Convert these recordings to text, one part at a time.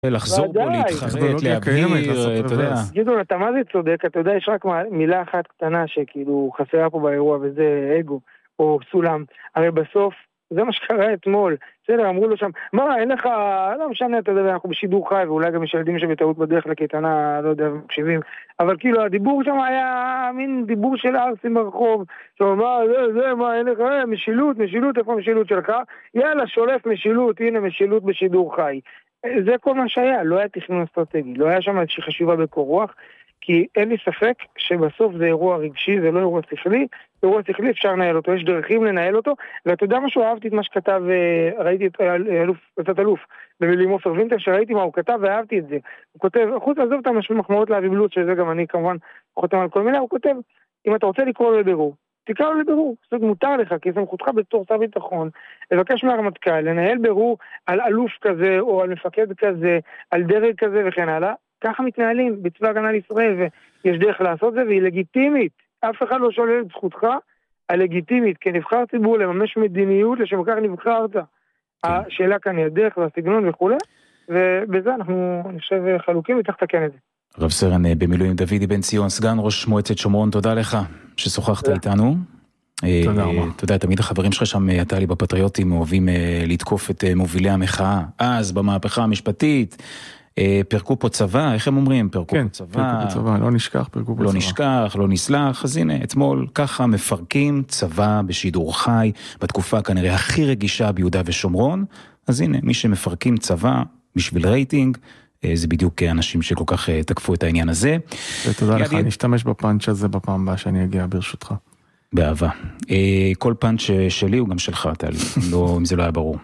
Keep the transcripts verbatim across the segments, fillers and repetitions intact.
לחזור בו, להתחרט, להבהיר, אתה יודע. גדעון, אתה מה זה צודק? אתה יודע, יש רק מילה אחת קטנה שכאילו חסרה פה באירוע, וזה אגו, או סולם. הרי בסוף, זה מה שקרה אתמול. בסדר, אמרו לו שם, מה, אין לך, לא משנה, אתה יודע, אנחנו בשידור חי, ואולי גם יש ילדים שבטעות בדרך לקייטנה, לא יודע, מקשיבים. אבל כאילו, הדיבור שם היה מין דיבור של ארסים ברחוב, שאומר, מה, זה, זה, מה, אין לך, משילות, משילות, איפה המשילות שלך? יאללה, שולף משילות, הנה משילות בשידור חי. זה כל מה שהיה, לא היה תכנון אסטרטגי, לא היה שם איזושהי חשיבה בקור רוח, כי אין לי ספק שבסוף זה אירוע רגשי, זה לא אירוע שכלי, אירוע שכלי אפשר לנהל אותו, יש דרכים לנהל אותו, ואתה יודע משהו, אהבתי את מה שכתב, ראיתי את אלוף, את אלוף, במילים עופר וינטר, שראיתי מה הוא כתב ואהבתי את זה. הוא כותב, חוץ לעזוב את המחמאות לאבי בלוץ, שזה גם אני כמובן חותם על כל מילה, הוא כותב, אם אתה רוצה לקרוא לו לבירור, תקרא לו לבירור, זאת אומרת, מותר לך, כי סמכותך בתור שר ביטחון, לבקש מהרמטכ"ל, לנהל בירור על אלוף כזה, או על מפקד כזה, על דרג כזה וכן הלאה, ככה מתנהלים בצבא הגנה לישראל, ויש דרך לעשות זה, והיא לגיטימית. אף אחד לא שולל את זכותך הלגיטימית, כנבחר ציבור לממש מדיניות, לשם כך נבחרת. השאלה כאן היא הדרך והסגנון וכו', ובזה אנחנו, אני חושב, חלוקים, וצריך לתקן את זה. רב סרן במילואים דודי בן ציון, סגן ראש מועצת שומרון, תודה לך ששוחחת איתנו. תודה רבה. אתה יודע, תמיד החברים שלך שם, אתה לי בפטריוטים, אוהבים לתקוף את מובילי המחאה. אז במהפכה המשפטית, פרקו פה צבא, איך הם אומרים? פרקו כן, פה צבא. פרקו פה צבא, לא נשכח, פרקו פה לא צבא. נשכח, לא נסלח, אז הנה, אתמול ככה מפרקים צבא בשידור חי, בתקופה כנראה הכי רגישה ביהודה ושומרון, אז הנה, מי שמפרקים צבא בשביל רייטינג, זה בדיוק אנשים שכל כך תקפו את העניין הזה. ותודה לך, אני אשתמש בפאנץ' הזה בפעם הבאה שאני אגיע ברשותך. באהבה. כל פאנץ' שלי הוא גם שלך, טלי, אם זה לא היה ברור.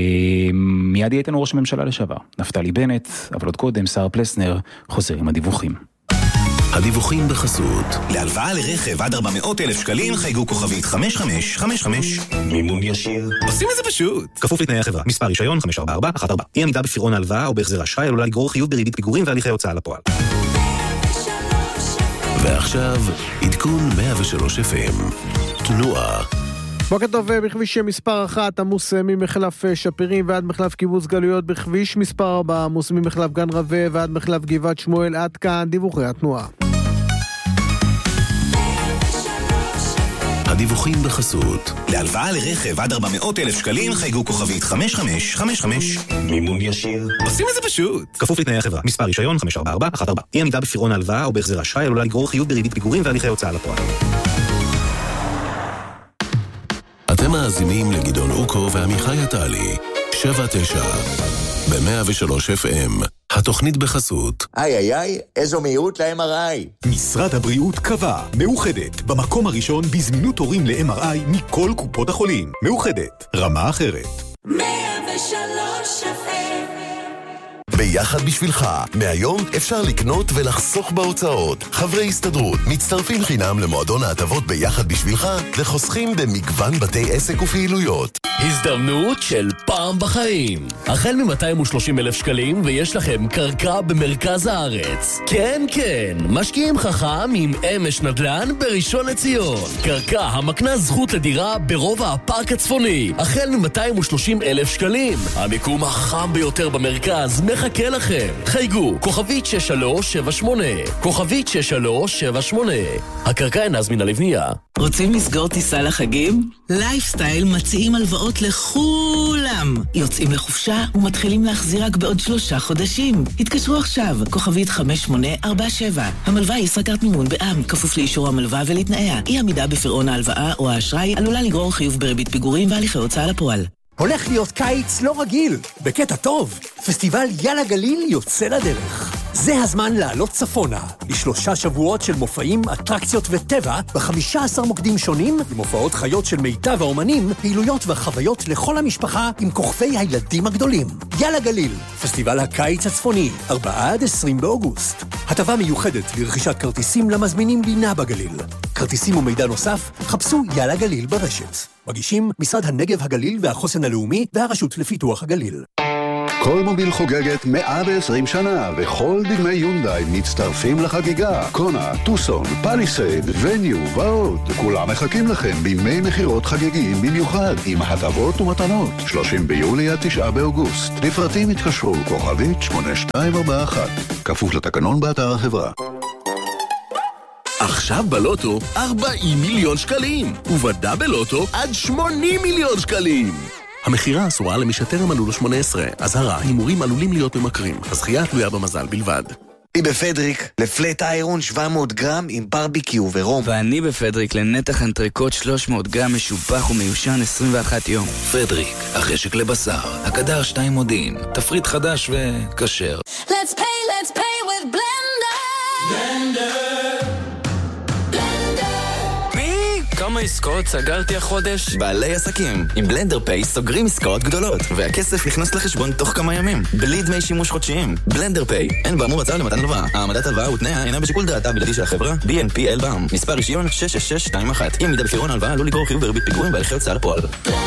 מיד יהיה איתנו ראש הממשלה לשעבר, נפתלי בנט, אבל עוד קודם, שר פלסנר, חוזר עם הדיווחים. הדיווחים בחסות. להלוואה לרכב עד ארבע מאות אלף שקלים חייגו כוכבית חמש חמש חמש חמש. מימון ישיר. עושים את זה פשוט. כפוף לתנאי החברה. מספר רישיון חמש ארבע ארבע אחת ארבע. אי עמידה בפירעון ההלוואה או בהחזר אשראי עלולה לגרור חיוב בריבית פיגורים והליכי הוצאה לפועל. ועכשיו, עדכון מאה ושלוש אף אם. תנועה. בוקר טוב, בכביש מספר אחת עמוס ממחלף שפירים ועד מחלף קיבוץ גלויות, בכביש מספר ארבע עמוס ממחלף גן רווה ועד מחלף גבעת שמואל. עד כאן דיווחי התנועה. הדיווחים בחסות. להלוואה לרכב עד ארבע מאות אלף שקלים חייגו כוכבית חמש חמש חמש חמש. מימון ישיר. עושים את זה פשוט. כפוף לתנאי החברה. מספר רישיון חמש ארבע ארבע אחת ארבע. אי עמידה בפירעון ההלוואה או בהחזר אשראי עלולה לגרור חיוב בריבית פיגורים והליכי הוצאה לפועל. אתם מאזינים לגדעון אוקו ועמיחי עטלי. שבע תשע ב-מאה ושלוש אף אם. התוכנית בחסות. איי איי איי, איזו מהירות ל-אם אר איי. משרד הבריאות קבע, מאוחדת, במקום הראשון בזמינות תורים ל-אם אר איי מכל קופות החולים. מאוחדת, רמה אחרת. מאה ושלוש אף אם. ביחד בשבילך, מהיום אפשר לקנות ולחסוך בהוצאות. חברי הסתדרות מצטרפים חינם למועדון ההטבות ביחד בשבילך וחוסכים במגוון בתי עסק ופעילויות. הזדמנות של פעם בחיים. החל מ-מאתיים ושלושים אלף שקלים ויש לכם קרקע במרכז הארץ. כן, כן, משקיעים חכם עם אמש נדל"ן בראשון לציון. קרקע המקנה זכות לדירה ברובע הפארק הצפוני. החל מ-מאתיים ושלושים אלף שקלים. המיקום החם ביותר במרכז מחכה לכם. חייגו, כוכבית שש שלוש שבע שמונה. כוכבית שש שלוש שבע שמונה. הקרקע אינה זמינה לבנייה. רוצים לסגור טיסה לחגים? לייפסטייל מציעים הלוואות לכולם. יוצאים לחופשה ומתחילים להחזיר רק בעוד שלושה חודשים. התקשרו עכשיו, כוכבית חמש שמונה ארבע שבע. המלווה היא סרקת מימון בע"מ, כפוף לאישור המלווה ולתנאיה. אי עמידה בפירעון ההלוואה או האשראי עלולה לגרור חיוב בריבית פיגורים והליכי הוצאה לפועל. הולך להיות קיץ לא רגיל, בקטע טוב. פסטיבל יאללה גליל יוצא לדרך. זה הזמן לעלות צפונה, לשלושה שבועות של מופעים, אטרקציות וטבע, ב-חמישה עשר מוקדים שונים, עם הופעות חיות של מיטב האומנים, פעילויות וחוויות לכל המשפחה עם כוכבי הילדים הגדולים. יאללה גליל, פסטיבל הקיץ הצפוני, ארבעה עד עשרים באוגוסט. הטבה מיוחדת לרכישת כרטיסים למזמינים לינה בגליל. כרטיסים ומידע נוסף, חפשו יאללה גליל ברשת. מגישים משרד הנגב הגליל והחוסן הלאומי והרשות לפיתוח הגליל. כל מוביל חוגגת מאה ועשרים שנה, וכל דגמי יונדאי מצטרפים לחגיגה. קונה, טוסון, פליסייד, וניו ועוד. כולם מחכים לכם בימי מחירות חגיגיים במיוחד, עם הטבות ומתנות. שלושים ביולי עד תשעה באוגוסט. לפרטים התקשרו, כוכבית שמונה שתיים ארבע אחת. כפוף לתקנון באתר החברה. עכשיו בלוטו ארבעים מיליון שקלים, ובדה בלוטו עד שמונים מיליון שקלים. המחירה אסורה למי שטרם מלאו לו שמונה עשרה. אזהרה, הימורים עלולים להיות ממכרים. הזכייה תלויה במזל בלבד. אני בפדריק לפלט איירון שבע מאות גרם עם ברביקיו ורום. ואני בפדריק לנתח אנטריקוט שלוש מאות גרם משופח ומיושן עשרים ואחד יום. פדריק, החשק לבשר, הקדר שתיים מודיעין, תפריט חדש וקשר. Let's pay, let's pay with Blender. Blender. כמה עסקאות סגרתי החודש? בעלי עסקים. עם בלנדר פיי סוגרים עסקאות גדולות, והכסף נכנס לחשבון תוך כמה ימים, בלי דמי שימוש חודשיים. בלנדר פיי, אין באמור הצעה למתן הלוואה. העמדת הלוואה ותנאיה אינה בשיקול דעתה בלעדי של החברה. בי אן פי אל בע"מ. מספר רישיון שש שש שש שתיים אחת. אי עמידה בפירעון הלוואה עלול לגרור חיוב וריבית פיגורים בהליכי הוצאה לפועל.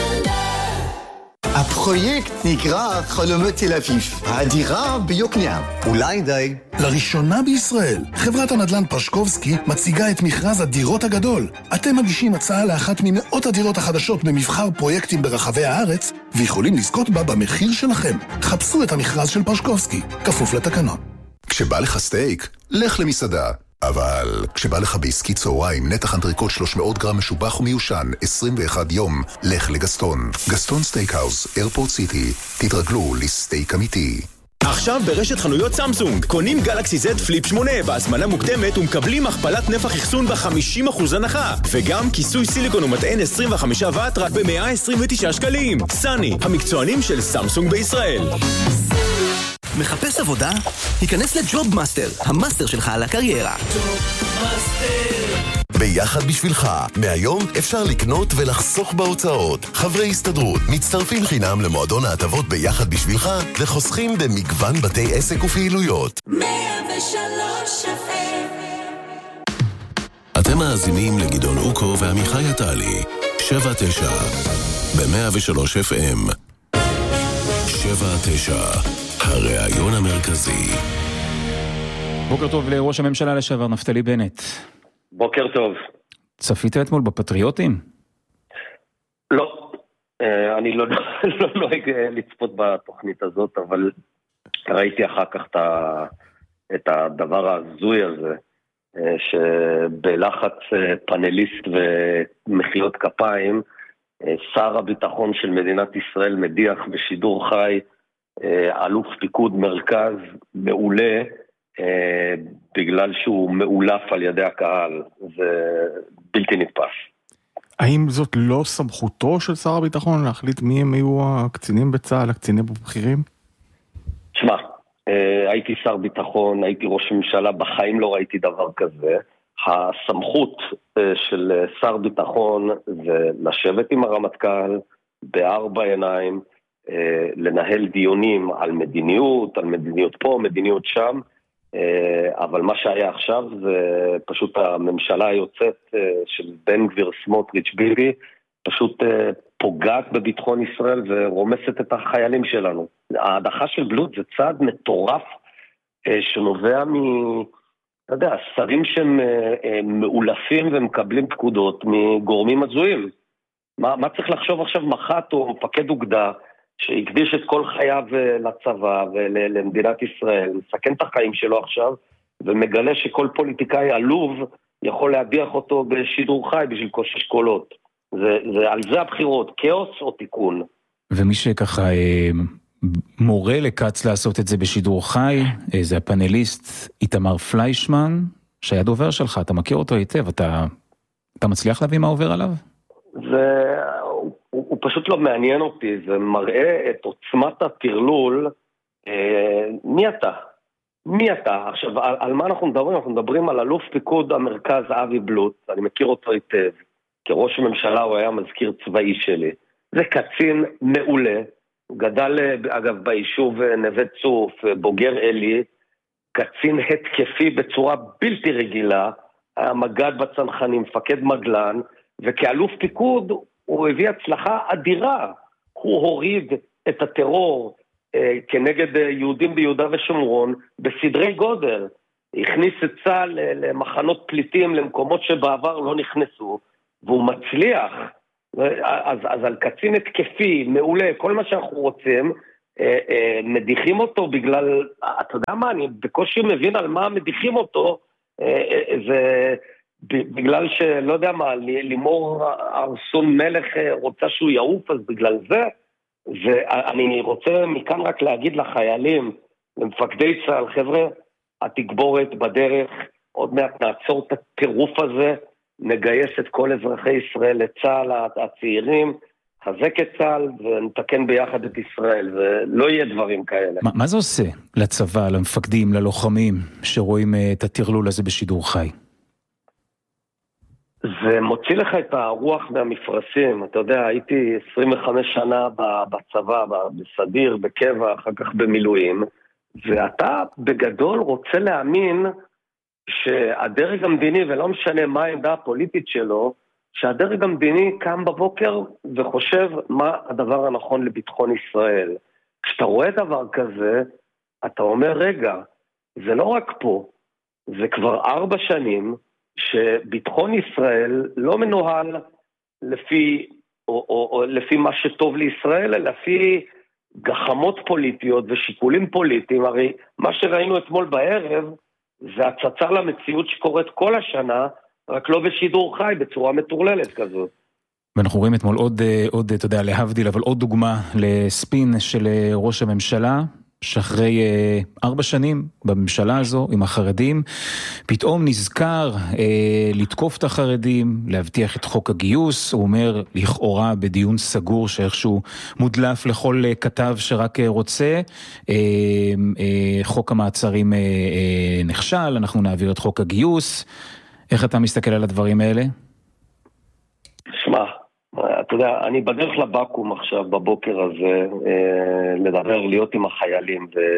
הפרויקט נקרא חלומות תל אביב, הדירה ביוקנעם. אולי די. לראשונה בישראל, חברת הנדל"ן פשקובסקי מציגה את מכרז הדירות הגדול. אתם מגישים הצעה לאחת ממאות הדירות החדשות במבחר פרויקטים ברחבי הארץ, ויכולים לזכות בה במחיר שלכם. חפשו את המכרז של פשקובסקי, כפוף לתקנון. כשבא לך סטייק, לך למסעדה. אבל כשבא לך בעסקי צהריים, נתח אנטריקוט שלוש מאות גרם משובח ומיושן, עשרים ואחד יום, לך לגסטון. גסטון סטייקהאוס, איירפורט סיטי. תתרגלו לסטייק אמיתי. עכשיו ברשת חנויות סמסונג, קונים גלקסי זד פליפ שמונה בהזמנה מוקדמת ומקבלים הכפלת נפח אחסון ב-חמישים אחוז הנחה, וגם כיסוי סיליקון ומטען עשרים וחמישה וואט רק ב-מאה עשרים ותשעה שקלים. סני, המקצוענים של סמסונג בישראל. מחפש עבודה? היכנס לג'וב מאסטר, המאסטר שלך על הקריירה. ביחד בשבילך, מהיום אפשר לקנות ולחסוך בהוצאות. חברי הסתדרות מצטרפים חינם למועדון ההטבות ביחד בשבילך וחוסכים במגוון בתי עסק ופעילויות. מאה ושלוש אף אם. אתם מאזינים לגדעון אוקו ועמיחי עטלי. שבע תשע ב-מאה ושלוש אף אם. שבע תשע, הרעיון המרכזי. בוקר טוב לראש הממשלה לשעבר נפתלי בנט. בוקר טוב. צפית אתמול בפטריוטים? לא, אני לא נוהג לצפות בתוכנית הזאת, אבל ראיתי אחר כך את הדבר הזוי הזה, שבלחץ פאנליסט ומחיאות כפיים, שר הביטחון של מדינת ישראל מדיח בשידור חי אלוף פיקוד מרכז מעולה, בגלל שהוא מאולף על ידי הקהל. זה בלתי נתפס. האם זאת לא סמכותו של שר הביטחון להחליט מי הם יהיו הקצינים בצה"ל, הקצינים בבכירים? שמע, הייתי שר ביטחון, הייתי ראש ממשלה, בחיים לא ראיתי דבר כזה. הסמכות של שר ביטחון זה לשבת עם הרמטכ"ל בארבע עיניים, לנהל דיונים על מדיניות, על מדיניות פה, מדיניות שם, אבל מה שהיה עכשיו זה פשוט הממשלה היוצאת של בן גביר סמוטריץ' ביבי, פשוט פוגעת בביטחון ישראל ורומסת את החיילים שלנו. ההדחה של בלוט זה צעד מטורף שנובע מ... אתה יודע, שרים שהם מאולפים ומקבלים פקודות מגורמים הזויים. מה, מה צריך לחשוב עכשיו מח"ט או מפקד אוגדה שהקדיש את כל חייו לצבא ולמדינת ישראל, מסכן את החיים שלו עכשיו, ומגלה שכל פוליטיקאי עלוב יכול להדיח אותו בשידור חי בשביל קושש קולות. זה, זה, על זה הבחירות, כאוס או תיקון. ומי שככה מורה לקץ לעשות את זה בשידור חי, זה הפאנליסט איתמר פליישמן, שהיה דובר שלך, אתה מכיר אותו היטב, אתה, אתה מצליח להבין מה עובר עליו? זה... הוא, הוא פשוט לא מעניין אותי, זה מראה את עוצמת הטרלול. אה, מי אתה? מי אתה? עכשיו, על, על מה אנחנו מדברים? אנחנו מדברים על אלוף פיקוד המרכז אבי בלוט, אני מכיר אותו היטב, כראש הממשלה הוא היה מזכיר צבאי שלי. זה קצין מעולה, גדל אגב ביישוב נווה צוף, בוגר אלי, קצין התקפי בצורה בלתי רגילה, היה מגד בצנחנים, מפקד מגלן, וכאלוף פיקוד הוא הביא הצלחה אדירה. הוא הוריד את הטרור כנגד יהודים ביהודה ושומרון בסדרי גודל. הכניס את צה"ל למחנות פליטים, למקומות שבעבר לא נכנסו, והוא מצליח. אז, אז על קצין התקפי, מעולה, כל מה שאנחנו רוצים, מדיחים אותו בגלל, אתה יודע מה, אני בקושי מבין על מה מדיחים אותו, זה בגלל שלא יודע מה, לימור ארסון מלך רוצה שהוא יעוף, אז בגלל זה, ואני רוצה מכאן רק להגיד לחיילים, למפקדי צה"ל, חבר'ה, התגבורת בדרך, עוד מעט נעצור את הטירוף הזה, נגייס את כל אזרחי ישראל לצה"ל, הצעירים, חזק את צה"ל ונתקן ביחד את ישראל, ולא יהיה דברים כאלה. מה, מה זה עושה לצבא, למפקדים, ללוחמים, שרואים את הטרלול הזה בשידור חי? זה מוציא לך את הרוח מהמפרשים. אתה יודע, הייתי עשרים וחמש שנה בצבא, בסדיר, בקבע, אחר כך במילואים, ואתה בגדול רוצה להאמין שהדרג המדיני, ולא משנה מה העמדה הפוליטית שלו, שהדרג המדיני קם בבוקר וחושב מה הדבר הנכון לביטחון ישראל. כשאתה רואה דבר כזה, אתה אומר, רגע, זה לא רק פה, זה כבר ארבע שנים שביטחון ישראל לא מנוהל לפי, או, או, או לפי מה שטוב לישראל, אלא לפי גחמות פוליטיות ושיקולים פוליטיים. הרי מה שראינו אתמול בערב, זה הצצה למציאות שקורית כל השנה, רק לא בשידור חי, בצורה מטורללת כזאת. ואנחנו רואים אתמול עוד, עוד, אתה יודע, להבדיל, אבל עוד דוגמה לספין של ראש הממשלה, שאחרי אה, ארבע שנים בממשלה הזו עם החרדים, פתאום נזכר אה, לתקוף את החרדים, להבטיח את חוק הגיוס. הוא אומר לכאורה בדיון סגור שאיכשהו מודלף לכל אה, כתב שרק אה, רוצה, אה, אה, חוק המעצרים אה, אה, נכשל, אנחנו נעביר את חוק הגיוס. איך אתה מסתכל על הדברים האלה? שמע, אתה יודע, אני בדרך לבקום עכשיו בבוקר הזה, אה, לדבר, להיות עם החיילים, ו,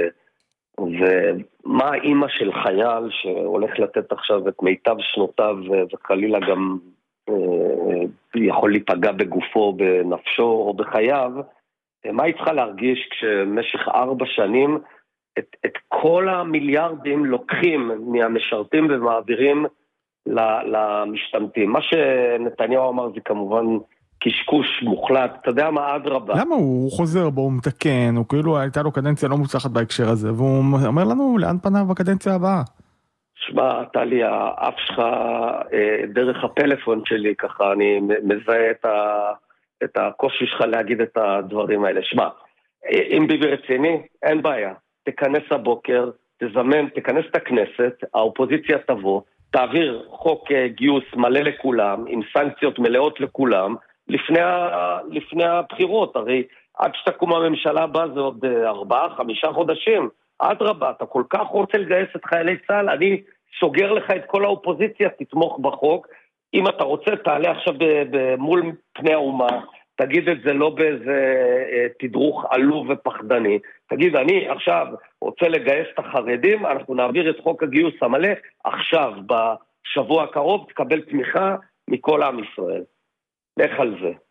ומה האמא של חייל שהולך לתת עכשיו את מיטב שנותיו, וכלילה גם אה, יכול להיפגע בגופו, בנפשו או בחייו, מה היא צריכה להרגיש כשמשך ארבע שנים את, את כל המיליארדים לוקחים מהמשרתים ומעבירים למשתמטים. מה שנתניהו אמר זה כמובן קשקוש מוחלט, אתה יודע מה, עד רבה. למה הוא חוזר בו, הוא מתקן, הוא כאילו הייתה לו קדנציה לא מוצלחת בהקשר הזה, והוא אומר לנו לאן פניו בקדנציה הבאה. שמע, אתה לי, האף שלך דרך הפלאפון שלי, ככה אני מזהה את, ה, את הקושי שלך להגיד את הדברים האלה. שמע, אם ביבי רציני, אין בעיה. תכנס הבוקר, תזמן, תכנס את הכנסת, האופוזיציה תבוא, תעביר חוק גיוס מלא לכולם, עם סנקציות מלאות לכולם, לפני, לפני הבחירות. הרי עד שתקום הממשלה הבאה זה עוד ארבעה, חמישה חודשים. עד רבה, אתה כל כך רוצה לגייס את חיילי צה"ל, אני סוגר לך את כל האופוזיציה, תתמוך בחוק. אם אתה רוצה, תעלה עכשיו מול פני האומה, תגיד את זה לא באיזה תדרוך עלוב ופחדני. תגיד, אני עכשיו רוצה לגייס את החרדים, אנחנו נעביר את חוק הגיוס המלא, עכשיו, בשבוע הקרוב, תקבל תמיכה מכל עם ישראל. לך על זה.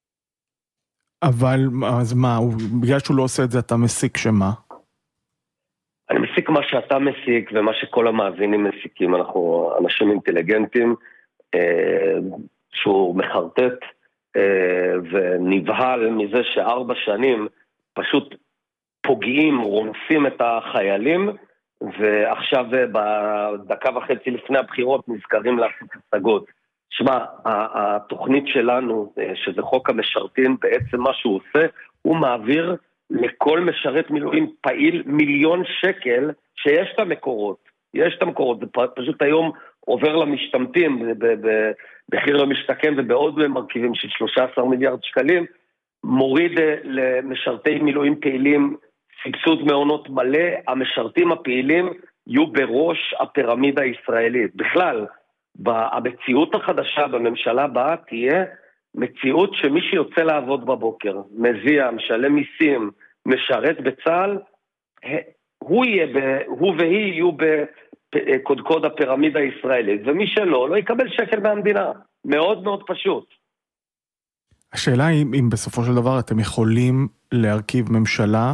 אבל, אז מה, בגלל שהוא לא עושה את זה, אתה מסיק שמה? אני מסיק מה שאתה מסיק, ומה שכל המאזינים מסיקים. אנחנו אנשים אינטליגנטים, אה, שהוא מחרטט, אה, ונבהל מזה שארבע שנים פשוט פוגעים, רומסים את החיילים, ועכשיו בדקה וחצי לפני הבחירות נזכרים לעשות הצגות. שמע, התוכנית שלנו, שזה חוק המשרתים, בעצם מה שהוא עושה, הוא מעביר לכל משרת מילואים פעיל מיליון שקל, שיש את המקורות, יש את המקורות, זה פשוט היום עובר למשתמטים, במחיר למשתכן ובעוד מרכיבים של שלושה עשר מיליארד שקלים, מוריד למשרתי מילואים פעילים סבסוד מעונות מלא, המשרתים הפעילים יהיו בראש הפירמידה הישראלית. בכלל, המציאות החדשה בממשלה הבאה תהיה מציאות שמי שיוצא לעבוד בבוקר, מזיע, משלם מיסים, משרת בצה"ל, הוא, יהיה ב, הוא והיא יהיו בקודקוד הפירמידה הישראלית, ומי שלא, לא יקבל שקל מהמדינה. מאוד מאוד פשוט. השאלה היא אם בסופו של דבר אתם יכולים להרכיב ממשלה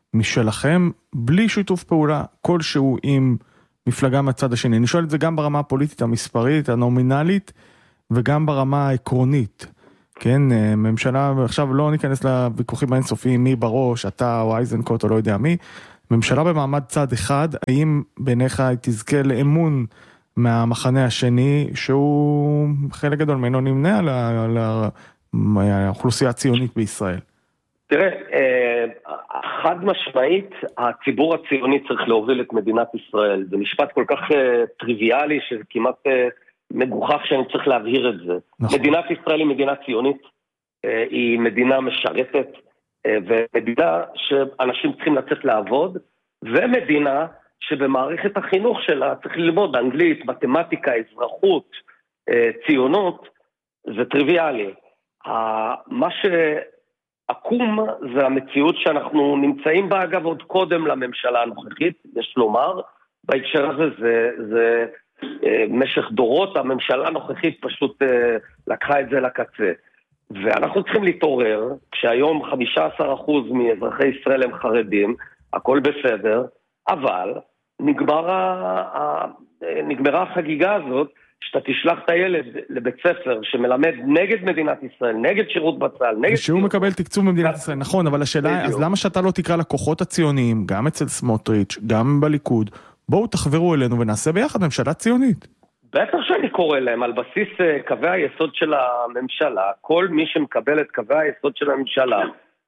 משלכם, בלי שיתוף פעולה כלשהו עם מפלגה מהצד השני. אני שואל את זה גם ברמה הפוליטית, המספרית, הנומינלית, וגם ברמה העקרונית. כן, ממשלה, עכשיו לא ניכנס לוויכוחים האינסופיים, מי בראש, אתה או אייזנקוט או לא יודע מי, ממשלה במעמד צד אחד, האם בעיניך תזכה לאמון מהמחנה השני, שהוא חלק גדול ממנו נמנה לאוכלוסייה הציונית בישראל? תראה, חד משמעית, הציבור הציוני צריך להוביל את מדינת ישראל. זה משפט כל כך טריוויאלי, שכמעט מגוחך שאני צריך להבהיר את זה. נכון. מדינת ישראל היא מדינה ציונית, היא מדינה משרתת, ומדינה שאנשים צריכים לצאת לעבוד, ומדינה שבמערכת החינוך שלה צריך ללמוד אנגלית, מתמטיקה, אזרחות, ציונות, זה טריוויאלי. מה שעקום זה המציאות שאנחנו נמצאים בה, אגב, עוד קודם לממשלה הנוכחית, יש לומר, בהקשר הזה זה, זה משך דורות, הממשלה הנוכחית פשוט לקחה את זה לקצה. ואנחנו צריכים להתעורר, כשהיום חמישה עשר אחוז מאזרחי ישראל הם חרדים, הכל בסדר, אבל נגמר ה... נגמרה החגיגה הזאת, שאתה תשלח את הילד לבית ספר שמלמד נגד מדינת ישראל, נגד שירות בצה"ל, נגד... שהוא מקבל תקצוב במדינת ישראל, נכון, אבל השאלה, אז למה שאתה לא תקרא לכוחות הציוניים, גם אצל סמוטריץ', גם בליכוד, בואו תחברו אלינו ונעשה ביחד ממשלה ציונית. בטח שאני קורא להם, על בסיס קווי היסוד של הממשלה, כל מי שמקבל את קווי היסוד של הממשלה,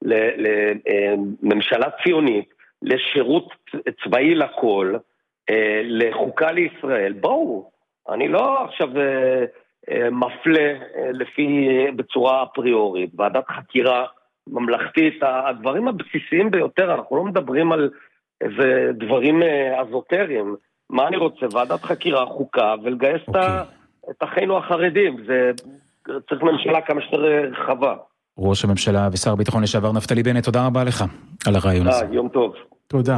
לממשלה ציונית, לשירות צבאי לכל, לחוקה לישראל, בואו, אני לא עכשיו מפלה לפי בצורה אפריורית, ועדת חקירה ממלכתית, הדברים הבסיסיים ביותר, אנחנו לא מדברים על איזה דברים אזוטריים, מה אני רוצה? ועדת חקירה, חוקה, ולגייס okay. את אחינו החרדים. זה צריך ממשלה כמה שיותר רחבה. ראש הממשלה ושר הביטחון לשעבר נפתלי בנט, תודה רבה לך על הרעיון הזה. יום טוב. תודה.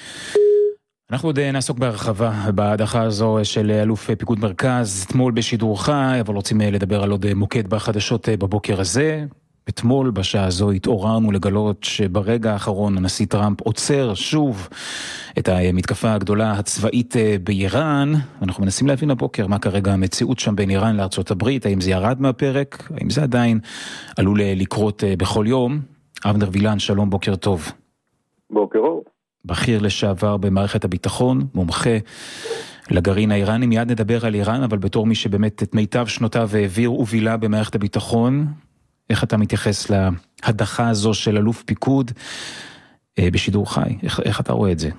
אנחנו עוד נעסוק בהרחבה בהדחה הזו של אלוף פיקוד מרכז, אתמול בשידור חי, אבל רוצים לדבר על עוד מוקד בחדשות בבוקר הזה. אתמול בשעה הזו התעוררנו לגלות שברגע האחרון הנשיא טראמפ עוצר שוב את המתקפה הגדולה הצבאית באיראן. אנחנו מנסים להבין הבוקר מה כרגע המציאות שם בין איראן לארצות הברית, האם זה ירד מהפרק, האם זה עדיין עלול לקרות בכל יום. אבנר וילן, שלום, בוקר טוב. בוקר אור. בכיר לשעבר במערכת הביטחון, מומחה לגרעין האיראני. מיד נדבר על איראן, אבל בתור מי שבאמת את מיטב שנותיו העביר ובילה במערכת הביטחון, איך אתה מתייחס להדחה הזו של אלוף פיקוד אה, בשידור חי? איך, איך אתה רואה את זה?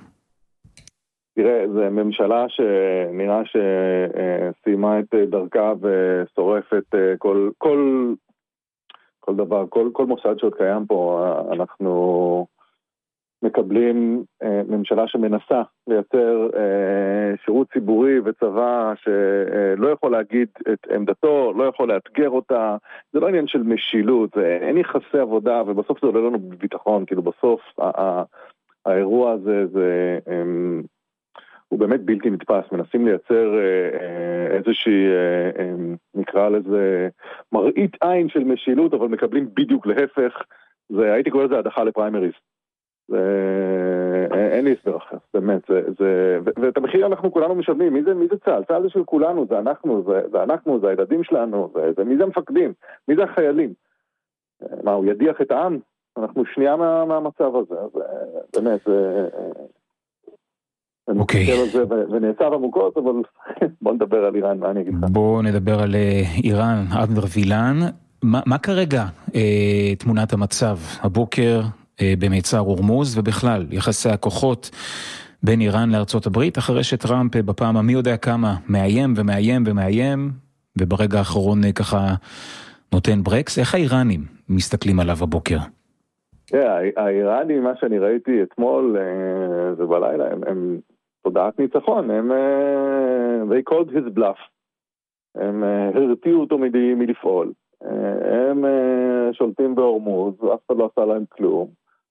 תראה, זו ממשלה שנראה שסיימה את דרכה ושורפת כל, כל, כל דבר, כל, כל מוסד שעוד קיים פה. אנחנו מקבלים ממשלה שמנסה לייצר שירות ציבורי וצבא שלא יכול להגיד את עמדתו, לא יכול לאתגר אותה. זה לא עניין של משילות, אין יחסי עבודה, ובסוף זה עולה לנו בביטחון. כאילו בסוף האירוע הזה זה, הוא באמת בלתי נתפס. מנסים לייצר איזושהי, נקרא לזה, מראית עין של משילות, אבל מקבלים בדיוק להפך. זה, הייתי קורא לזה הדחה לפריימריז. אין לי הסבר אחר, באמת, זה, זה, ואת המחיר אנחנו כולנו משלמים. מי זה, מי זה צה"ל? צה"ל זה של כולנו, זה אנחנו, זה, זה אנחנו, זה הילדים שלנו, זה, זה, מי זה המפקדים? מי זה החיילים? מה, הוא ידיח את העם? אנחנו שנייה מה, מהמצב הזה, אז באמת, זה... אוקיי. ונעצב עמוקות, אבל בוא נדבר על איראן, מה אני אגיד לך? בוא נדבר על איראן, אבנר וילן. מה, מה כרגע אה, תמונת המצב? הבוקר... במיצר הורמוז, ובכלל יחסי הכוחות בין איראן לארצות הברית, אחרי שטראמפ בפעם המי יודע כמה מאיים ומאיים ומאיים, וברגע האחרון ככה נותן ברקס. איך האיראנים מסתכלים עליו הבוקר? האיראנים, מה שאני ראיתי אתמול זה בלילה, הם תודעת ניצחון, הם they called his bluff, הם הרתיעו אותו מלפעול, הם שולטים בהורמוז, אף אחד לא עשה להם כלום,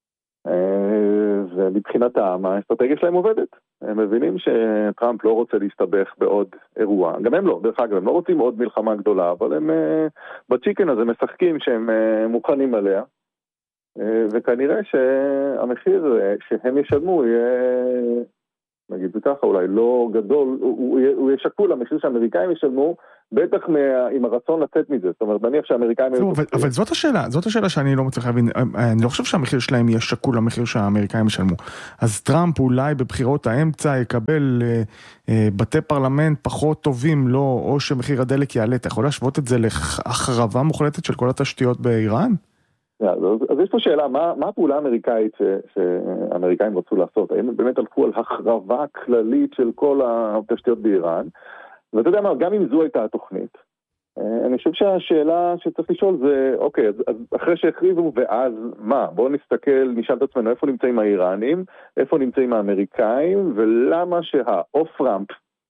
ומבחינתם האסטרטגיה שלהם עובדת. הם מבינים שטראמפ לא רוצה להסתבך בעוד אירוע, גם הם לא, דרך אגב, הם לא רוצים עוד מלחמה גדולה, אבל הם בצ'יקן הזה משחקים שהם מוכנים עליה, וכנראה שהמחיר שהם ישלמו יהיה, נגיד זה ככה, אולי לא גדול, הוא, הוא ישקול המחיר שהאמריקאים ישלמו, בטח מה, עם הרצון לצאת מזה. זאת אומרת, נניח שהאמריקאים... זו, אבל, אבל זאת השאלה, זאת השאלה שאני לא מצליח להבין. אני לא חושב שהמחיר שלהם יהיה שקול למחיר שהאמריקאים ישלמו. אז טראמפ אולי בבחירות האמצע יקבל אה, אה, בתי פרלמנט פחות טובים, לא, או שמחיר הדלק יעלה. אתה יכול להשוות את זה להחרבה מוחלטת של כל התשתיות באיראן? אז יש פה שאלה, מה, מה הפעולה האמריקאית שהאמריקאים רצו לעשות? הם באמת הלכו על החרבה כללית של כל התשתיות באיראן, ואתה יודע מה, גם אם זו הייתה התוכנית, אני חושב שהשאלה שצריך לשאול זה, אוקיי, אז, אז אחרי שהחריבו, ואז מה? בואו נסתכל, נשאל את עצמנו, איפה נמצאים האיראנים, איפה נמצאים האמריקאים, ולמה שהאוף-רמפ,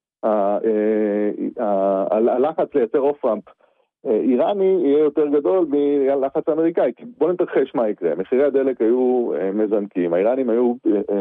הלחץ לייצר אוף-רמפ, איראני יהיה יותר גדול מלחץ האמריקאי, כי בוא נתרחש מה יקרה, מחירי הדלק היו מזנקים, האיראנים היו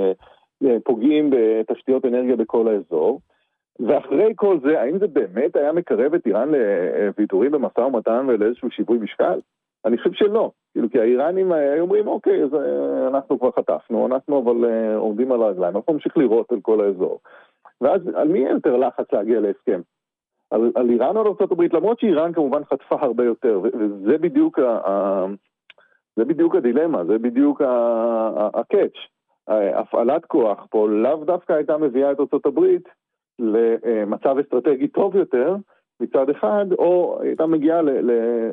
פוגעים בתשתיות אנרגיה בכל האזור, ואחרי כל זה, האם זה באמת היה מקרב את איראן לוויתורים במשא ומתן ולאיזשהו שיווי משקל? אני חושב שלא, כאילו כי האיראנים אומרים, אוקיי, אז אנחנו כבר חטפנו, אנחנו אבל עומדים על הרגליים, אנחנו נמשיך לראות על כל האזור, ואז על מי יותר לחץ להגיע להסכם? על, על איראן או ארצות הברית, למרות שאיראן כמובן חטפה הרבה יותר, וזה בדיוק, ה, ה, זה בדיוק הדילמה, זה בדיוק הקאץ'. הפעלת כוח פה לאו דווקא הייתה מביאה את ארצות הברית למצב אסטרטגי טוב יותר מצד אחד, או הייתה מגיעה ל... ל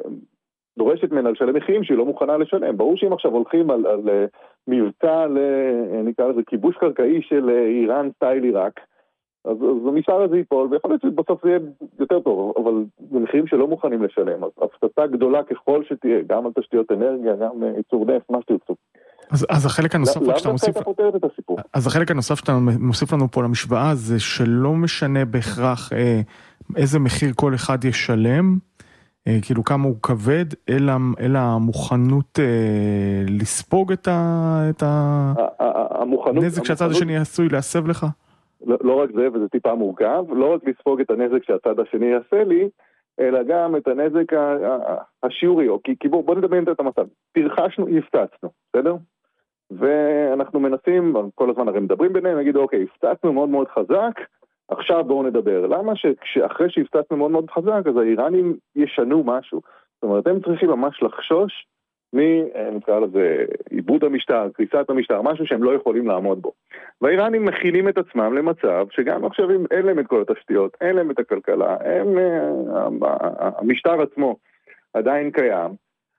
דורשת ממנה לשלם מחירים שהיא לא מוכנה לשלם. ברור שאם עכשיו הולכים על, על מבצע, נקרא לזה כיבוש קרקעי של איראן סטייל עיראק, אז, אז המשטר הזה ייפול, ויכול להיות שבסוף זה יהיה יותר טוב, אבל זה מחירים שלא מוכנים לשלם. אז הפצצה גדולה ככל שתהיה, גם על תשתיות אנרגיה, גם ייצור נפט, מה שתרצו. אז, אז החלק הנוסף לא, שאתה מוסיף, את הסיפור. אז החלק הנוסף שאתה מוסיף לנו פה למשוואה, זה שלא משנה בהכרח אה, איזה מחיר כל אחד ישלם, אה, כאילו כמה הוא כבד, אלא, אלא המוכנות אה, לספוג את, ה, את ה... המוכנות, הנזק שהצד השני עשוי להסב לך? לא, לא רק זה, וזה טיפה מורכב, לא רק לספוג את הנזק שהצד השני יעשה לי, אלא גם את הנזק השיעורי, כי, כי בוא, בוא נדמיין את המצב. פרחשנו, הפצצנו, בסדר? ואנחנו מנסים, כל הזמן הרי מדברים ביניהם, נגיד, אוקיי, הפצצנו מאוד מאוד חזק, עכשיו בואו נדבר. למה שאחרי שהפצצנו מאוד מאוד חזק, אז האיראנים ישנו משהו. זאת אומרת, הם צריכים ממש לחשוש נקרא לזה, עיבוד המשטר, קריסת המשטר, משהו שהם לא יכולים לעמוד בו. והאיראנים מכינים את עצמם למצב שגם עכשיו אין להם את כל התשתיות, אין להם את הכלכלה, הם, המשטר עצמו עדיין קיים,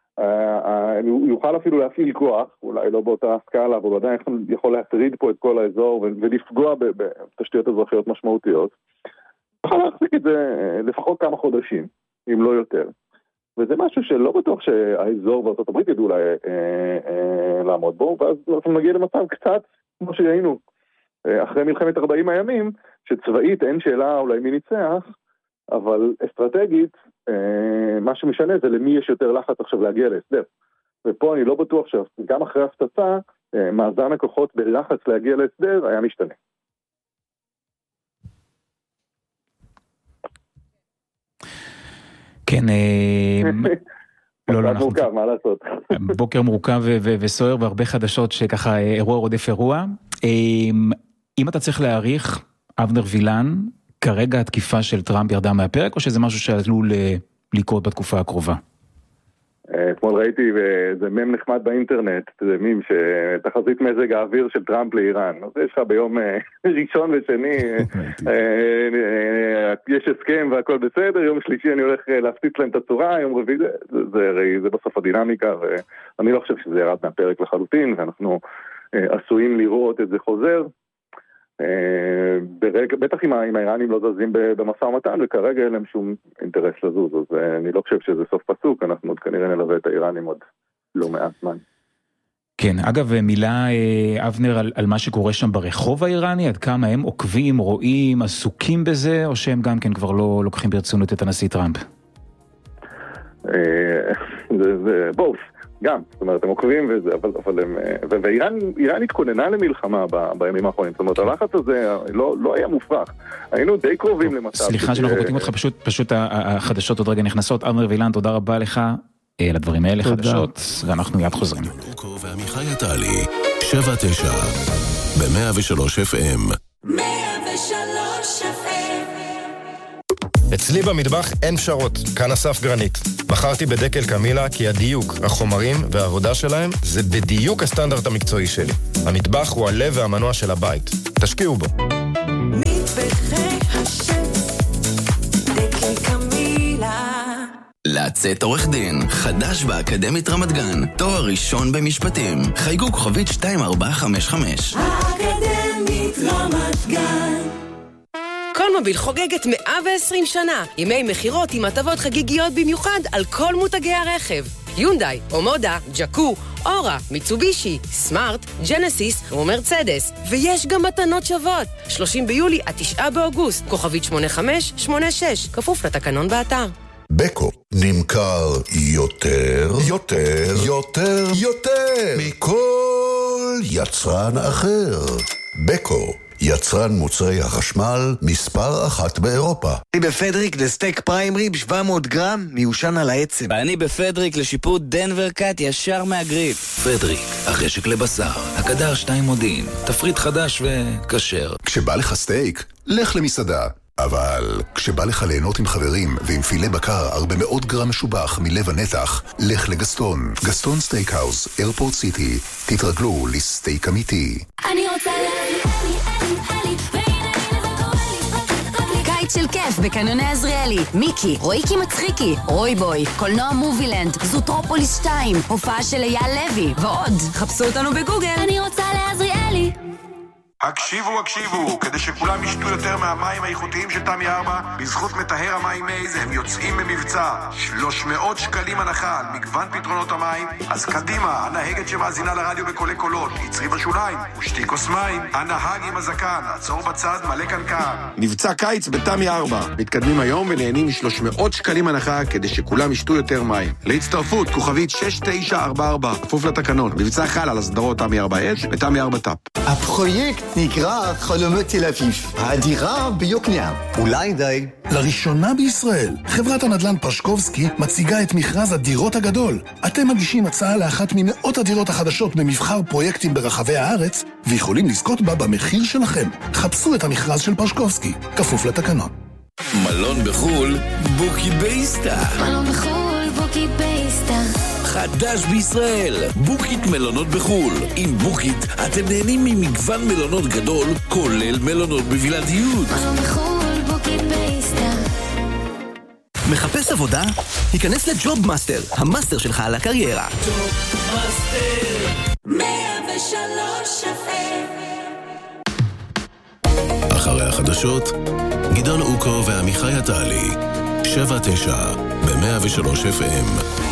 הוא יוכל אפילו להפעיל כוח, אולי לא באותה סקאלה, אבל עדיין יכול להטריד פה את כל האזור ולפגוע בתשתיות אזרחיות משמעותיות. יכול להחזיק את זה לפחות כמה חודשים, אם לא יותר. וזה משהו שלא בטוח שהאזור וארצות הברית ידעו לה, אה, אה, לעמוד בו, ואז אנחנו נגיע למצב קצת כמו שהיינו אחרי מלחמת ארבעים הימים, שצבאית אין שאלה אולי מי ניצח, אבל אסטרטגית, אה, מה שמשנה זה למי יש יותר לחץ עכשיו להגיע להסדר. ופה אני לא בטוח שגם אחרי הפצצה, אה, מאזן הכוחות בלחץ להגיע להסדר היה משתנה. כן, לא, לא, מורכב, מה לעשות? בוקר מורכב וסוער והרבה חדשות שככה אירוע רודף אירוע. אם אתה צריך להעריך, אבנר וילן, כרגע התקיפה של טראמפ ירדה מהפרק, או שזה משהו שעלול לקרות בתקופה הקרובה? אתמול ראיתי, וזה מם נחמד באינטרנט, זה מים שתחזית מזג האוויר של טראמפ לאיראן. אז יש לך ביום ראשון ושני, יש הסכם והכל בסדר, יום שלישי אני הולך להפציץ להם את הצורה, יום רביעי, זה בסוף הדינמיקה, ואני לא חושב שזה ירד מהפרק לחלוטין, ואנחנו עשויים לראות את זה חוזר. בטח אם האיראנים לא זזים במשא ומתן, וכרגע אין להם שום אינטרס לזוז, אז אני לא חושב שזה סוף פסוק, אנחנו עוד כנראה נלווה את האיראנים עוד לא מעט זמן. כן, אגב, מילה אבנר על, על מה שקורה שם ברחוב האיראני, עד כמה הם עוקבים, רואים, עסוקים בזה, או שהם גם כן כבר לא לוקחים ברצינות את הנשיא טראמפ? זה, זה בוס. גם, זאת אומרת, הם עוקבים וזה, אבל, אבל הם, ואיראן, איראן התכוננה למלחמה ב, בימים האחרונים, זאת אומרת, הלחץ הזה לא, לא היה מופרך, היינו די קרובים למצב. סליחה שאנחנו קוטעים אותך, פשוט, פשוט החדשות עוד רגע נכנסות. אבנר וילן, תודה רבה לך על הדברים האלה, חדשות, ואנחנו מיד חוזרים. ועמיחי עטלי, שבע תשע, ב-מאה ושלוש אף אם. מאה ושלוש אף אם. אצלי במטבח אין פשרות, כאן אסף גרנית. בחרתי בדקל קמילה כי הדיוק, החומרים והעבודה שלהם זה בדיוק הסטנדרט המקצועי שלי. המטבח הוא הלב והמנוע של הבית. תשקיעו בו. מטבחי השף, דקל קמילה. לצאת עורך דין, חדש באקדמית רמת גן, תואר ראשון במשפטים, חייגו כוכבית שתיים ארבע חמש חמש. האקדמית רמת גן. קולמוביל חוגגת מאה ועשרים שנה, ימי מחירות עם הטבות חגיגיות במיוחד על כל מותגי הרכב. יונדאי, אומודה, ג'קו, אורה, מיצובישי, סמארט, ג'נסיס ומרצדס. ויש גם מתנות שוות. שלושים ביולי עד תשעה באוגוסט, כוכבית שמונה חמש שמונה שש, כפוף לתקנון באתר. בקו נמכר יותר, יותר, יותר, יותר מכל יצרן אחר. בקו, יצרן מוצרי החשמל מספר אחת באירופה. אני בפדריק לסטייק פריים ריב שבע מאות גרם מיושן על העצם. ואני בפדריק לשיפוט דנבר קאט ישר מהגריל. פדריק, החשק לבשר, הקדר שתיים מודיעין, תפריט חדש וקשר. כשבא לך סטייק, לך למסעדה. אבל כשבא לך ליהנות עם חברים ועם פילה בקר ארבע מאות גרם משובח מלב הנתח, לך לגסטון. גסטון סטייקהאוס, איירפורט סיטי. תתרגלו לסטייק אמיתי. אני רוצה קיץ של כיף בקניוני עזריאלי. מיקי, רויקי מצחיקי, רוי בוי, קולנוע מובילנד, זוטרופוליס שתיים, הופעה של אייל לוי ועוד. חפשו אותנו בגוגל. אני רוצה לעזריאלי. הקשיבו, הקשיבו, כדי שכולם ישתו יותר מהמים האיכותיים של תמי ארבע, בזכות מטהר המים מייז הם יוצאים במבצע. שלוש מאות שקלים הנחה על מגוון פתרונות המים. אז קדימה, הנהגת שמאזינה לרדיו בקולי קולות, יצרי בשוליים, ושתי כוס מים. הנהג עם הזקן, עצור בצד, מלא קנקן. מבצע קיץ בתמי ארבע. מתקדמים היום ונהנים מ-שלוש מאות שקלים הנחה כדי שכולם ישתו יותר מים. להצטרפות, כוכבית שש תשע ארבע ארבע, כפוף לתקנון. מבצע חל על הסדרות תמי ארבע אש ותמי ארבע טאפ. הפרויקט נקרא חלומות תל אביב, הדירה ביוקנעם. אולי די. לראשונה בישראל, חברת הנדל"ן פשקובסקי מציגה את מכרז הדירות הגדול. אתם מגישים הצעה לאחת ממאות הדירות החדשות במבחר פרויקטים ברחבי הארץ, ויכולים לזכות בה במחיר שלכם. חפשו את המכרז של פשקובסקי, כפוף לתקנון. מלון בחול, בוקי בייסטה. מלון בחול, בוקי בייסטה. חדש בישראל, בוקית מלונות בחול. עם בוקית אתם נהנים ממגוון מלונות גדול, כולל מלונות בבלעדיות. מלון בחול, בוקי בייסטה. מחפש עבודה? היכנס לג'וב מאסטר, המאסטר שלך על הקריירה. ג'וב מאסטר מאה ושלוש אף אם. אחרי החדשות, גדעון אוקו ועמיחי עטלי, שבע תשע, ב-מאה ושלוש אף אם.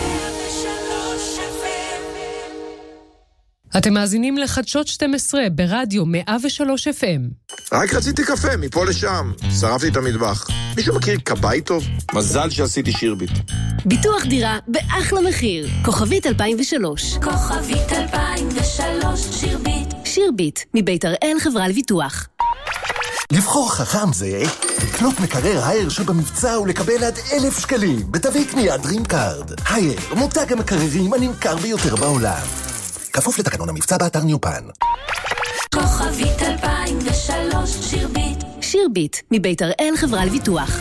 אתם מאזינים לחדשות שתים עשרה ברדיו מאה ושלוש אף אם. רק רציתי קפה, מפה לשם. שרפתי את המטבח. מישהו מכיר קבאי טוב? מזל שעשיתי שירביט. ביטוח דירה באחלה מחיר. כוכבית אלפיים ושלוש. כוכבית אלפיים ושלוש, שירביט. שירביט, מבית הראל חברה לביטוח. לבחור חכם זה לקנות מקרר הייר שבמבצע ולקבל עד אלף שקלים בתווי קנייה דרים קארד. הייר, מותג המקררים הנמכר ביותר בעולם. כפוף לתקנון המבצע באתר ניופן. כוכבית אלפיים ושלוש, שירביט. שירביט, מבית הראל חברה לביטוח.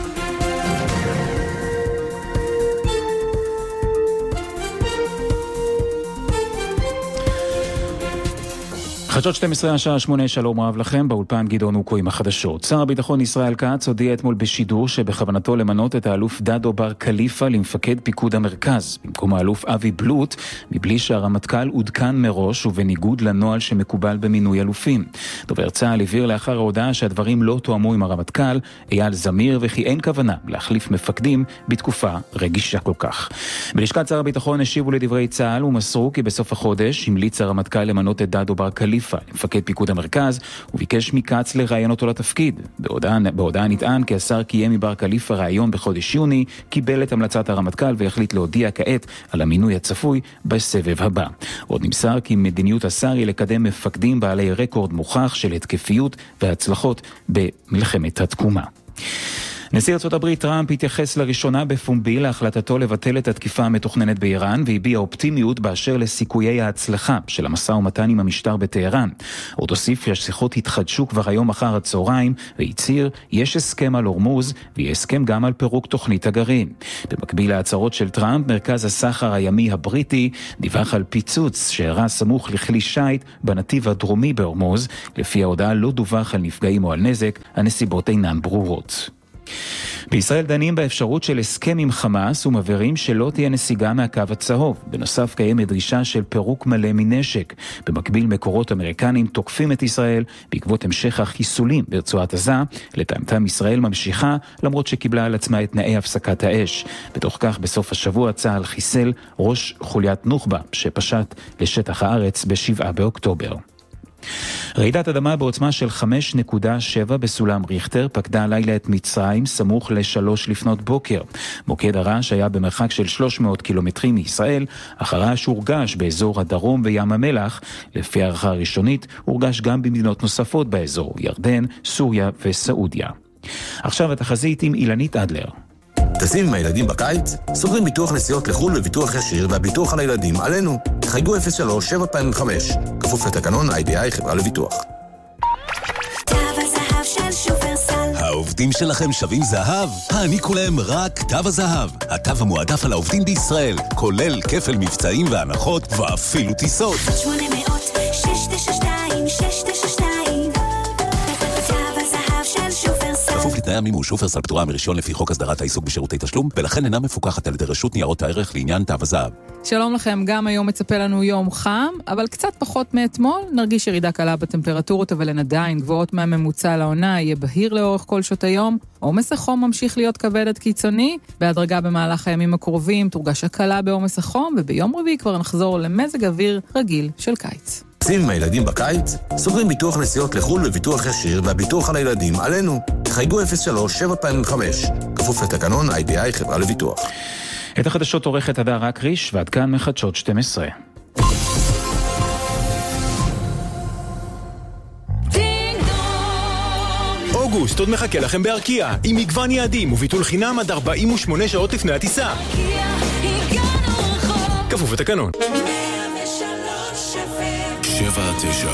חדשות שתים עשרה השעה שמונה, שלום רב לכם, באולפן גדעון אוקו עם החדשות. שר הביטחון ישראל כץ הודיע אתמול בשידור שבכוונתו למנות את האלוף דדו בר קליפה למפקד פיקוד המרכז, במקום האלוף אבי בלוט, מבלי שהרמטכ"ל עודכן מראש ובניגוד לנוהל שמקובל במינוי אלופים. דובר צה"ל הבהיר לאחר ההודעה שהדברים לא תואמו עם הרמטכ"ל, אייל זמיר, וכי אין כוונה להחליף מפקדים בתקופה רגישה כל כך. בלשכת שר הביטחון השיבו לדברי צה"ל ומסרו כי בסוף החודש המליץ הרמטכ"ל למנות את דדו בר קליפה למפקד פיקוד המרכז, וביקש מקץ לראיין אותו לתפקיד. בהודעה, בהודעה נטען כי השר קיים מבר קליפה ראיון בחודש יוני, קיבל את המלצת הרמטכ"ל והחליט להודיע כעת על המינוי הצפוי בסבב הבא. עוד נמסר כי מדיניות השר היא לקדם מפקדים בעלי רקורד מוכח של התקפיות והצלחות במלחמת התקומה. נשיא ארצות הברית טראמפ התייחס לראשונה בפומבי להחלטתו לבטל את התקיפה המתוכננת באיראן והביע אופטימיות באשר לסיכויי ההצלחה של המשא ומתן עם המשטר בטהרן. עוד הוסיף שהשיחות התחדשו כבר היום אחר הצהריים והצהיר יש הסכם על הורמוז ויש הסכם גם על פירוק תוכנית הגרעין. במקביל להצהרות של טראמפ, מרכז הסחר הימי הבריטי דיווח על פיצוץ שאירע סמוך לכלי שייט בנתיב הדרומי בהורמוז. לפי ההודעה לא דווח על נפגעים או על נזק, הנסיבות אינן ברורות. בישראל דנים באפשרות של הסכם עם חמאס ומבהירים שלא תהיה נסיגה מהקו הצהוב. בנוסף קיימת דרישה של פירוק מלא מנשק. במקביל מקורות אמריקנים תוקפים את ישראל בעקבות המשך החיסולים ברצועת עזה. לטענתם ישראל ממשיכה למרות שקיבלה על עצמה את תנאי הפסקת האש. בתוך כך בסוף השבוע צה"ל חיסל ראש חוליית נוח'בה שפשט לשטח הארץ בשבעה באוקטובר. רעידת אדמה בעוצמה של חמש נקודה שבע בסולם ריכטר פקדה הלילה את מצרים סמוך לשלוש לפנות בוקר. מוקד הרעש היה במרחק של שלוש מאות קילומטרים מישראל, אך הרעש הורגש באזור הדרום וים המלח. לפי הערכה הראשונית הורגש גם במדינות נוספות באזור, ירדן, סוריה וסעודיה. עכשיו התחזית עם אילנית אדלר. טסים עם הילדים בקיץ? סוגרים ביטוח נסיעות לחול וביטוח ישיר והביטוח על הילדים עלינו. חייגו אפס שלוש שבע פעמים חמש. כפוף לתקנון איי בי איי חברה לביטוח. תו הזהב של שופרסל. העובדים שלכם שווים זהב? העניקו להם רק תו הזהב. התו המועדף על העובדים בישראל, כולל כפל מבצעים והנחות ואפילו טיסות. שמונה מאות שש תשע שתיים שש תשע שתיים. תו הזהב של שופרסל. כפוף לתנאי המימוש. שופרסל פטורה מרישיון לפי חוק הסדרת העיסוק בשירותי תשלום, ולכן אינה מפוקחת על ידי רשות ניירות הערך לעניין תו הזהב. שלום לכם, גם היום מצפה לנו יום חם, אבל קצת פחות מאתמול. נרגיש ירידה קלה בטמפרטורות, אבל הן עדיין גבוהות מהממוצע לעונה, יהיה בהיר לאורך כל שעות היום. עומס החום ממשיך להיות כבד עד קיצוני, בהדרגה במהלך הימים הקרובים תורגש הקלה בעומס החום, וביום רביעי כבר נחזור למזג אוויר רגיל של קיץ. טסים עם הילדים בקיץ? סוגרים ביטוח נסיעות לחול וביטוח ישיר והביטוח על הילדים עלינו. חייגו אפס שלוש שבע פעמים חמש. כפוף לתקנון איי בי איי חברה לביטוח. את החדשות עורכת הדר אקריש, ועד כאן מחדשות שתים עשרה. אוגוסט עוד מחכה לכם בארקיע, עם מגוון יעדים וביטול חינם עד ארבעים ושמונה שעות לפני הטיסה. כפוף לתקנון. שבע תשע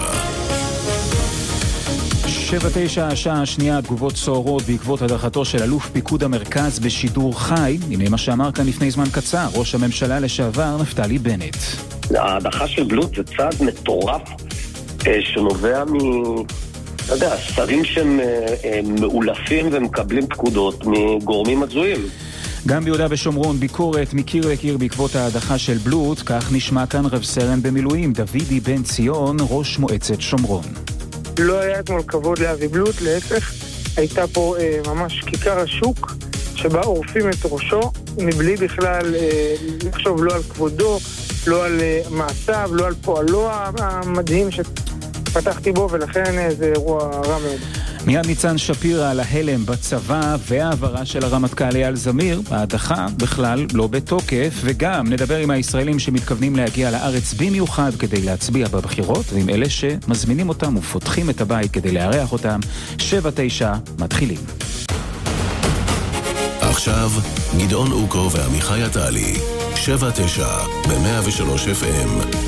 שבע תשע, השעה השנייה, תגובות סוערות בעקבות הדחתו של אלוף פיקוד המרכז בשידור חי. הנה מה שאמר כאן לפני זמן קצר ראש הממשלה לשעבר נפתלי בנט. ההדחה של בלוט זה צעד מטורף שנובע מ... אתה יודע, שרים שהם מאולפים ומקבלים פקודות מגורמים הזויים. גם ביהודה ושומרון ביקורת מקיר לקיר בעקבות ההדחה של בלוט, כך נשמע כאן רב סרן במילואים דוידי בן ציון, ראש מועצת שומרון. לא היה אתמול כבוד לאבי בלוט, להפך, הייתה פה אה, ממש כיכר השוק שבה עורפים את ראשו מבלי בכלל אה, לחשוב לא על כבודו, לא על אה, מעשיו, לא על פועלו המדהים שפתחתי בו, ולכן אה, זה אירוע רע מאוד. מיד ניצן שפירה על ההלם בצבא והעברה של הרמטכ"ל אייל זמיר. ההדחה בכלל לא בתוקף, וגם נדבר עם הישראלים שמתכוונים להגיע לארץ במיוחד כדי להצביע בבחירות, ועם אלה שמזמינים אותם ופותחים את הבית כדי לארח אותם. שבע תשע מתחילים. עכשיו גדעון אוקו ועמיחי עטלי. שבע תשע ב-מאה ושלוש אף אם.